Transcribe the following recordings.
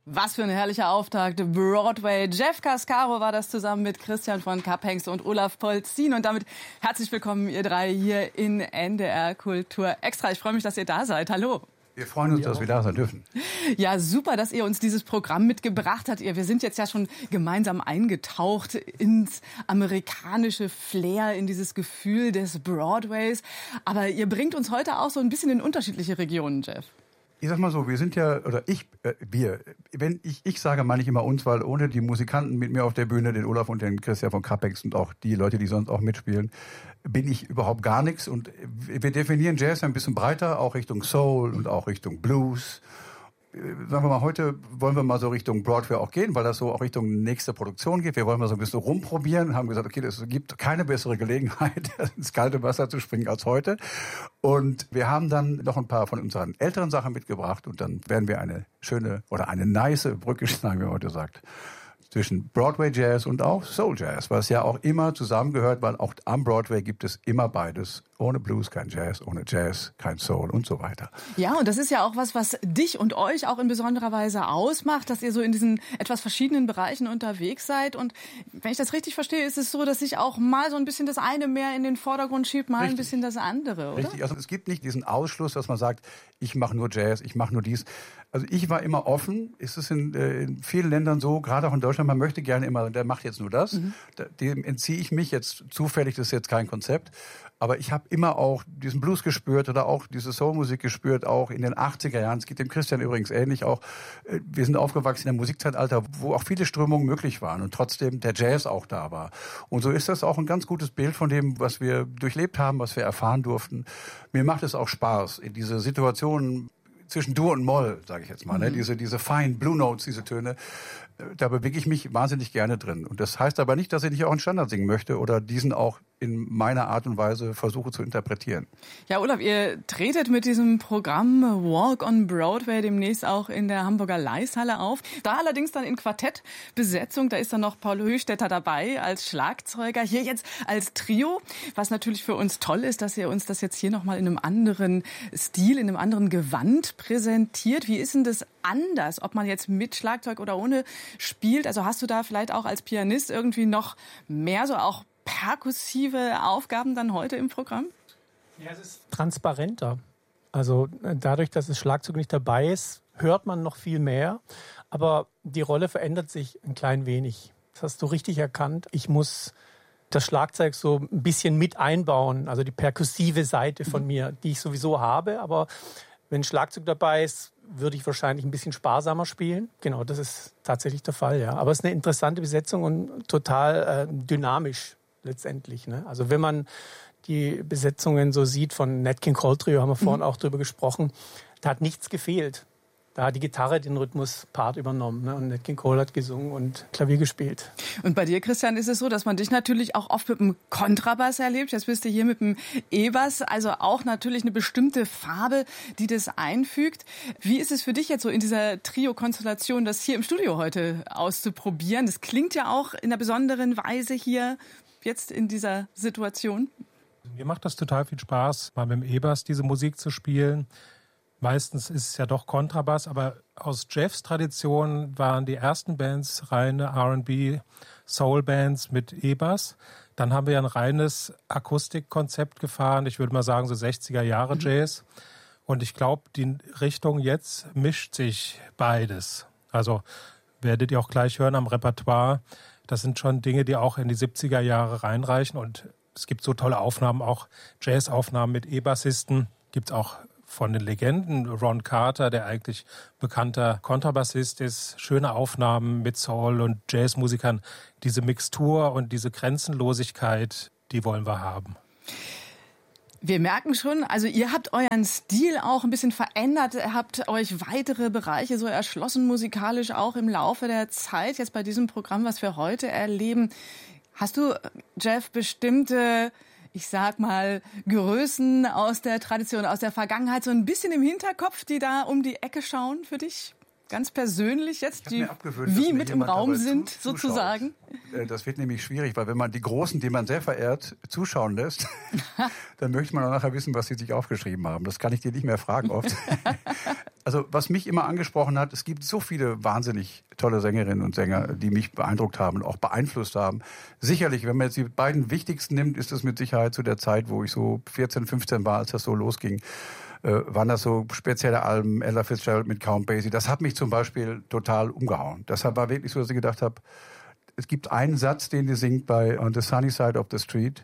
Was für ein herrlicher Auftakt. Broadway. Jeff Cascaro war das zusammen mit Christian von Kapphengst und Olaf Polzin. Und damit herzlich willkommen, ihr drei, hier in NDR Kultur Extra. Ich freue mich, dass ihr da seid. Hallo. Wir freuen uns, dass wir da sein dürfen. Ja, super, dass ihr uns dieses Programm mitgebracht habt. Wir sind jetzt ja schon gemeinsam eingetaucht ins amerikanische Flair, in dieses Gefühl des Broadways. Aber ihr bringt uns heute auch so ein bisschen in unterschiedliche Regionen, Jeff. Ich sag mal so, wir sind ja, oder wir, wenn ich sage, meine ich immer uns, weil ohne die Musikanten mit mir auf der Bühne, den Olaf und den Christian von Kapphengst und auch die Leute, die sonst auch mitspielen, bin ich überhaupt gar nichts. Und wir definieren Jazz ein bisschen breiter, auch Richtung Soul und auch Richtung Blues. Sagen wir mal, heute wollen wir mal so Richtung Broadway auch gehen, weil das so auch Richtung nächste Produktion geht. Wir wollen mal so ein bisschen rumprobieren und haben gesagt, okay, es gibt keine bessere Gelegenheit, ins kalte Wasser zu springen als heute. Und wir haben dann noch ein paar von unseren älteren Sachen mitgebracht und dann werden wir eine schöne oder eine nice Brücke schlagen, wie man heute sagt, zwischen Broadway Jazz und auch Soul Jazz, was ja auch immer zusammengehört, weil auch am Broadway gibt es immer beides. Ohne Blues kein Jazz, ohne Jazz kein Soul und so weiter. Ja, und das ist ja auch was dich und euch auch in besonderer Weise ausmacht, dass ihr so in diesen etwas verschiedenen Bereichen unterwegs seid. Und wenn ich das richtig verstehe, ist es so, dass sich auch mal so ein bisschen das eine mehr in den Vordergrund schiebt, mal ein bisschen das andere, oder? Richtig, also es gibt nicht diesen Ausschluss, dass man sagt, ich mache nur Jazz, ich mache nur dies. Also ich war immer offen. Es ist in vielen Ländern so, gerade auch in Deutschland, man möchte gerne immer, der macht jetzt nur das. Dem entziehe ich mich jetzt zufällig, das ist jetzt kein Konzept. Aber ich habe immer auch diesen Blues gespürt oder auch diese Soulmusik gespürt, auch in den 80er Jahren. Es geht dem Christian übrigens ähnlich auch. Wir sind aufgewachsen in einem Musikzeitalter, wo auch viele Strömungen möglich waren und trotzdem der Jazz auch da war. Und so ist das auch ein ganz gutes Bild von dem, was wir durchlebt haben, was wir erfahren durften. Mir macht es auch Spaß, in diese Situationen zwischen Dur und Moll, sage ich jetzt mal, ne? Diese feinen Blue Notes, diese Töne, da bewege ich mich wahnsinnig gerne drin. Und das heißt aber nicht, dass ich nicht auch einen Standard singen möchte oder diesen auch in meiner Art und Weise versuche zu interpretieren. Ja, Olaf, ihr tretet mit diesem Programm Walk on Broadway demnächst auch in der Hamburger Leishalle auf. Da allerdings dann in Quartettbesetzung. Da ist dann noch Paul Höchstädter dabei als Schlagzeuger. Hier jetzt als Trio. Was natürlich für uns toll ist, dass ihr uns das jetzt hier nochmal in einem anderen Stil, in einem anderen Gewand präsentiert. Wie ist denn das anders, ob man jetzt mit Schlagzeug oder ohne spielt? Also hast du da vielleicht auch als Pianist irgendwie noch mehr so auch perkussive Aufgaben dann heute im Programm? Ja, es ist transparenter. Also dadurch, dass das Schlagzeug nicht dabei ist, hört man noch viel mehr. Aber die Rolle verändert sich ein klein wenig. Das hast du richtig erkannt. Ich muss das Schlagzeug so ein bisschen mit einbauen. Also die perkussive Seite von mir, die ich sowieso habe. Aber wenn Schlagzeug dabei ist, würde ich wahrscheinlich ein bisschen sparsamer spielen. Genau, das ist tatsächlich der Fall, ja. Aber es ist eine interessante Besetzung und total dynamisch letztendlich, ne? Also wenn man die Besetzungen so sieht von Nat King Cole Trio, haben wir vorhin auch drüber gesprochen, da hat nichts gefehlt. Da hat die Gitarre den Rhythmuspart übernommen, ne? Und Nat King Cole hat gesungen und Klavier gespielt. Und bei dir, Christian, ist es so, dass man dich natürlich auch oft mit dem Kontrabass erlebt. Jetzt bist du hier mit dem E-Bass, also auch natürlich eine bestimmte Farbe, die das einfügt. Wie ist es für dich jetzt so in dieser Trio-Konstellation, das hier im Studio heute auszuprobieren? Das klingt ja auch in einer besonderen Weise hier jetzt in dieser Situation. Mir macht das total viel Spaß, mal mit dem E-Bass diese Musik zu spielen. Meistens ist es ja doch Kontrabass, aber aus Jeffs Tradition waren die ersten Bands reine R&B, Soul-Bands mit E-Bass. Dann haben wir ein reines Akustikkonzept gefahren, ich würde mal sagen so 60er Jahre Jazz. Und ich glaube, die Richtung jetzt mischt sich beides. Also werdet ihr auch gleich hören am Repertoire. Das sind schon Dinge, die auch in die 70er Jahre reinreichen. Und es gibt so tolle Aufnahmen, auch Jazz-Aufnahmen mit E-Bassisten. Gibt es auch von den Legenden, Ron Carter, der eigentlich bekannter Kontrabassist ist. Schöne Aufnahmen mit Soul- und Jazzmusikern. Diese Mixtur und diese Grenzenlosigkeit, die wollen wir haben. Wir merken schon, also ihr habt euren Stil auch ein bisschen verändert, ihr habt euch weitere Bereiche so erschlossen, musikalisch auch im Laufe der Zeit, jetzt bei diesem Programm, was wir heute erleben. Hast du, Jeff, bestimmte, ich sag mal, Größen aus der Tradition, aus der Vergangenheit so ein bisschen im Hinterkopf, die da um die Ecke schauen für dich? ganz persönlich jetzt, die abgewöhnt, wie mit im Raum sind, zuschaut. sozusagen? Das wird nämlich schwierig, weil wenn man die Großen, die man sehr verehrt, zuschauen lässt, dann möchte man auch nachher wissen, was sie sich aufgeschrieben haben. Das kann ich dir nicht mehr fragen oft. Also was mich immer angesprochen hat, es gibt so viele wahnsinnig tolle Sängerinnen und Sänger, die mich beeindruckt haben und auch beeinflusst haben. Sicherlich, wenn man jetzt die beiden wichtigsten nimmt, ist es mit Sicherheit zu der Zeit, wo ich so 14, 15 war, als das so losging, waren das so spezielle Alben, Ella Fitzgerald mit Count Basie. Das hat mich zum Beispiel total umgehauen. Deshalb war wirklich so, dass ich gedacht habe, es gibt einen Satz, den die singt bei On the Sunny Side of the Street.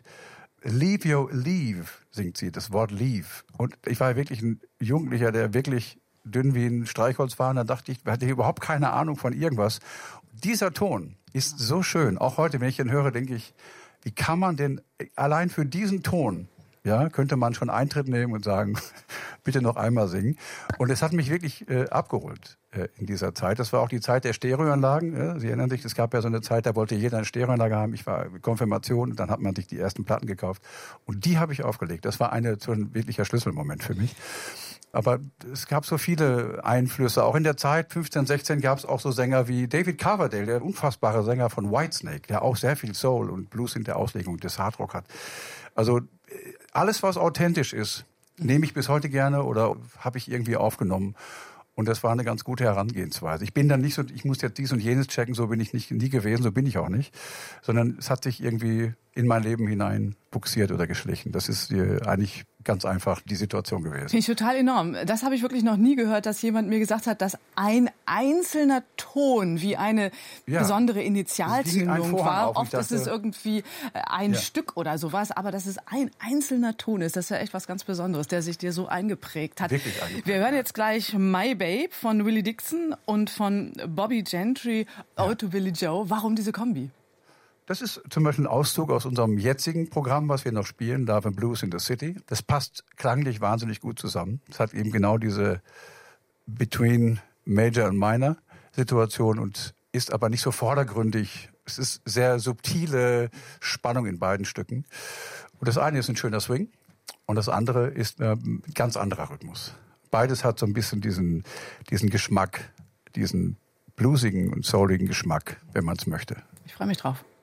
Leave, singt sie, das Wort leave. Und ich war wirklich ein Jugendlicher, der wirklich dünn wie ein Streichholz war. Und dann dachte ich, hatte ich überhaupt keine Ahnung von irgendwas. Dieser Ton ist so schön. Auch heute, wenn ich ihn höre, denke ich, wie kann man denn allein für diesen Ton, ja, könnte man schon Eintritt nehmen und sagen, bitte noch einmal singen. Und es hat mich wirklich abgeholt in dieser Zeit. Das war auch die Zeit der Stereoanlagen. Ja. Sie erinnern sich, es gab ja so eine Zeit, da wollte jeder eine Stereoanlage haben. Ich war Konfirmation und dann hat man sich die ersten Platten gekauft. Und die habe ich aufgelegt. Das war so ein wirklicher Schlüsselmoment für mich. Aber es gab so viele Einflüsse. Auch in der Zeit, 15, 16, gab es auch so Sänger wie David Coverdale, der unfassbare Sänger von Whitesnake, der auch sehr viel Soul und Blues in der Auslegung des Hardrock hat. Also alles, was authentisch ist, nehme ich bis heute gerne oder habe ich irgendwie aufgenommen. Und das war eine ganz gute Herangehensweise. Ich bin dann nicht so, ich muss jetzt dies und jenes checken, so bin ich nie gewesen, so bin ich auch nicht. Sondern es hat sich irgendwie in mein Leben hinein buxiert oder geschlichen. Das ist eigentlich ganz einfach die Situation gewesen. Finde ich total enorm. Das habe ich wirklich noch nie gehört, dass jemand mir gesagt hat, dass ein einzelner Ton wie eine besondere Initialzündung war. Oft ist es irgendwie ein Stück oder sowas, aber dass es ein einzelner Ton ist, das ist ja echt was ganz Besonderes, der sich dir so eingeprägt hat. Wirklich eingeprägt. Wir hören jetzt gleich My Babe von Willie Dixon und von Bobby Gentry, Ode to Billie Joe. Warum diese Kombi? Das ist zum Beispiel ein Auszug aus unserem jetzigen Programm, was wir noch spielen, Love and Blues in the City. Das passt klanglich wahnsinnig gut zusammen. Es hat eben genau diese Between Major and Minor Situation und ist aber nicht so vordergründig. Es ist sehr subtile Spannung in beiden Stücken. Und das eine ist ein schöner Swing und das andere ist ein ganz anderer Rhythmus. Beides hat so ein bisschen diesen Geschmack, diesen bluesigen und souligen Geschmack, wenn man es möchte. Ich freue mich drauf.